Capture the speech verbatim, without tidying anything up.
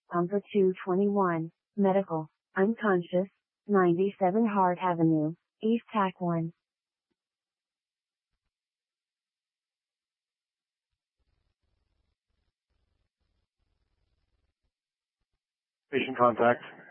Number two twenty-one, medical, unconscious, ninety-seven Hart Avenue, East Tac one. Patient contact.